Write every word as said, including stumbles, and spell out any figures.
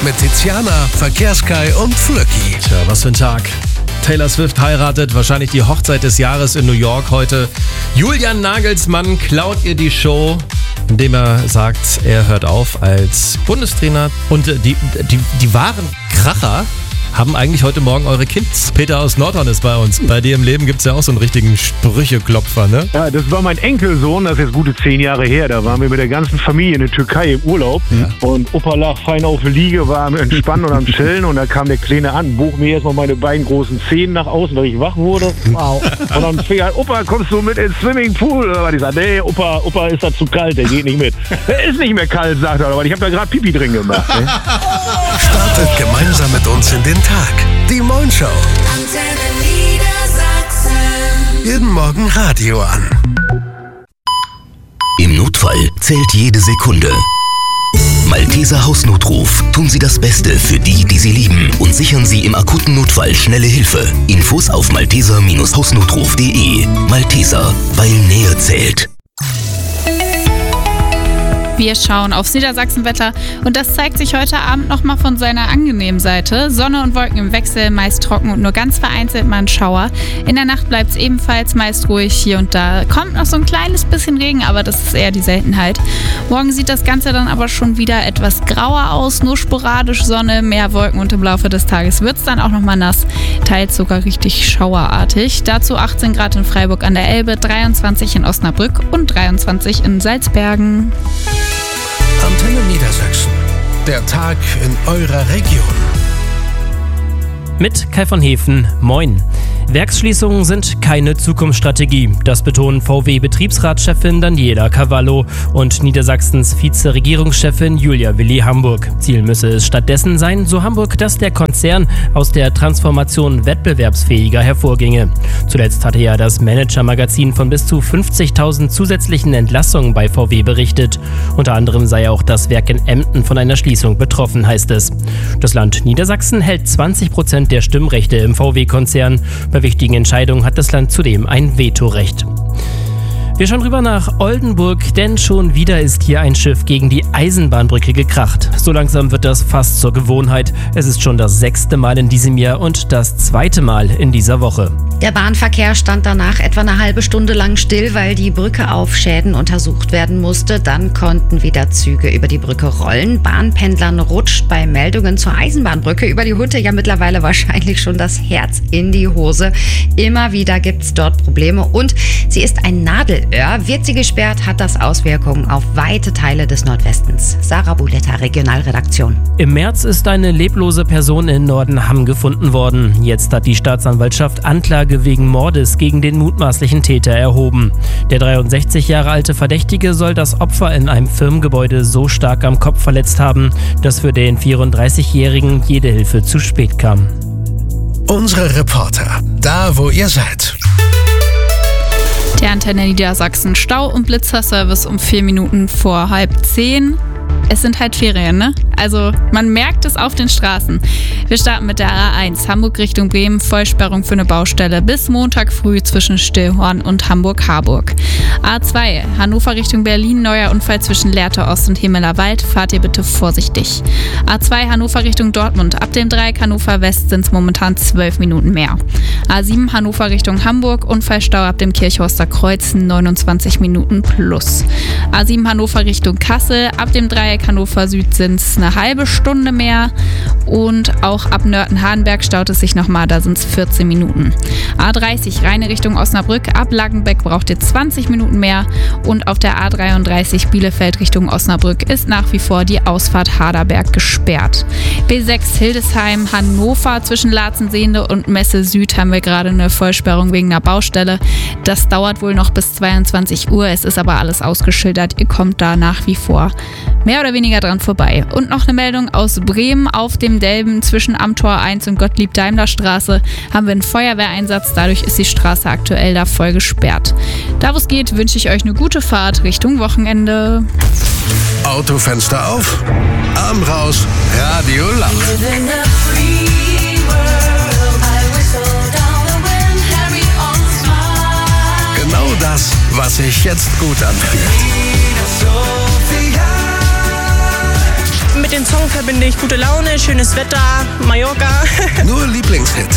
mit Tiziana, Verkehrskai und Flöcki. Tja, was für ein Tag. Taylor Swift heiratet, wahrscheinlich die Hochzeit des Jahres in New York heute. Julian Nagelsmann klaut ihr die Show, indem er sagt, er hört auf als Bundestrainer. Und die, die, die wahren Kracher haben eigentlich heute Morgen eure Kids. Peter aus Nordhorn ist bei uns. Bei dir im Leben gibt es ja auch so einen richtigen Sprücheklopfer, ne? Ja, das war mein Enkelsohn, das ist jetzt gute zehn Jahre her. Da waren wir mit der ganzen Familie in der Türkei im Urlaub. Ja. Und Opa lag fein auf der Liege, war am Entspannen und am Chillen. Und da kam der Kleine an, bog mir erstmal meine beiden großen Zehen nach außen, weil ich wach wurde. Wow. Und dann fing er an, Opa, kommst du mit ins Swimmingpool? Und ich sagte, nee, Opa, Opa ist da zu kalt, der geht nicht mit. Der ist nicht mehr kalt, sagt er, aber ich habe da gerade Pipi drin gemacht. Ne? Startet gemeinsam mit uns in den Tag. Die Moin Show. Antenne Niedersachsen. Jeden Morgen Radio an. Im Notfall zählt jede Sekunde. Malteser Hausnotruf. Tun Sie das Beste für die, die Sie lieben und sichern Sie im akuten Notfall schnelle Hilfe. Infos auf malteser Hausnotruf punkt de. Malteser, weil Nähe zählt. Wir schauen aufs Niedersachsenwetter und das zeigt sich heute Abend nochmal von seiner angenehmen Seite. Sonne und Wolken im Wechsel, meist trocken und nur ganz vereinzelt mal ein Schauer. In der Nacht bleibt es ebenfalls meist ruhig hier und da. Kommt noch so ein kleines bisschen Regen, aber das ist eher die Seltenheit. Morgen sieht das Ganze dann aber schon wieder etwas grauer aus, nur sporadisch Sonne, mehr Wolken und im Laufe des Tages wird es dann auch nochmal nass, teils sogar richtig schauerartig. Dazu achtzehn Grad in Freiburg an der Elbe, dreiundzwanzig in Osnabrück und dreiundzwanzig in Salzbergen. Antenne Niedersachsen. Der Tag in eurer Region. Mit Kai von Hefen, moin. Werksschließungen sind keine Zukunftsstrategie. Das betonen V W-Betriebsratschefin Daniela Cavallo und Niedersachsens Vize-Regierungschefin Julia Willi Hamburg. Ziel müsse es stattdessen sein, so Hamburg, dass der Konzern aus der Transformation wettbewerbsfähiger hervorginge. Zuletzt hatte ja das Manager-Magazin von bis zu fünfzigtausend zusätzlichen Entlassungen bei V W berichtet. Unter anderem sei auch das Werk in Emden von einer Schließung betroffen, heißt es. Das Land Niedersachsen hält zwanzig Prozent der Stimmrechte im V W-Konzern. Bei wichtigen Entscheidungen hat das Land zudem ein Vetorecht. Wir schauen rüber nach Oldenburg, denn schon wieder ist hier ein Schiff gegen die Eisenbahnbrücke gekracht. So langsam wird das fast zur Gewohnheit. Es ist schon das sechste Mal in diesem Jahr und das zweite Mal in dieser Woche. Der Bahnverkehr stand danach etwa eine halbe Stunde lang still, weil die Brücke auf Schäden untersucht werden musste. Dann konnten wieder Züge über die Brücke rollen. Bahnpendlern rutscht bei Meldungen zur Eisenbahnbrücke über die Hunde ja mittlerweile wahrscheinlich schon das Herz in die Hose. Immer wieder gibt es dort Probleme und sie ist ein Nadelöhr. Wird sie gesperrt, hat das Auswirkungen auf weite Teile des Nordwestens. Sarah Buletta, Regionalredaktion. Im März ist eine leblose Person in Nordenham gefunden worden. Jetzt hat die Staatsanwaltschaft Anklage wegen Mordes gegen den mutmaßlichen Täter erhoben. Der dreiundsechzig Jahre alte Verdächtige soll das Opfer in einem Firmengebäude so stark am Kopf verletzt haben, dass für den vierunddreißigjährigen jede Hilfe zu spät kam. Unsere Reporter, da wo ihr seid. Der Antenne Niedersachsen Stau- und Blitzerservice um vier Minuten vor halb zehn. Es sind halt Ferien, ne? Also man merkt es auf den Straßen. Wir starten mit der A eins, Hamburg Richtung Bremen, Vollsperrung für eine Baustelle bis Montag früh zwischen Stillhorn und Hamburg-Harburg. A zwei, Hannover Richtung Berlin, neuer Unfall zwischen Lehrte Ost und Himmeler Wald, fahrt ihr bitte vorsichtig. A zwei, Hannover Richtung Dortmund, ab dem Dreieck Hannover West sind es momentan zwölf Minuten mehr. A sieben, Hannover Richtung Hamburg, Unfallstau ab dem Kirchhorster Kreuz, neunundzwanzig Minuten plus. A sieben, Hannover Richtung Kassel, ab dem Dreieck Hannover Süd sind es eine halbe Stunde mehr und auch ab Nörten-Hardenberg staut es sich nochmal, da sind es vierzehn Minuten. A dreißig, Rheine Richtung Osnabrück, ab Langenbeck braucht ihr zwanzig Minuten mehr und auf der A dreiunddreißig Bielefeld Richtung Osnabrück ist nach wie vor die Ausfahrt Harderberg gesperrt. B sechs, Hildesheim, Hannover, zwischen Laatzen-Sehnde und Messe Süd haben wir gerade eine Vollsperrung wegen einer Baustelle. Das dauert wohl noch bis zweiundzwanzig Uhr, es ist aber alles ausgeschildert, ihr kommt da nach wie vor mehr oder weniger dran vorbei. Und noch eine Meldung aus Bremen. Auf dem Delben zwischen Amtor eins und Gottlieb-Daimler-Straße haben wir einen Feuerwehreinsatz. Dadurch ist die Straße aktuell da voll gesperrt. Da wo es geht, wünsche ich euch eine gute Fahrt Richtung Wochenende. Autofenster auf, Arm raus, Radio laut. Genau das, was sich jetzt gut anfühlt. mit dem Song verbinde ich gute Laune, schönes Wetter, Mallorca. Nur Lieblingshits.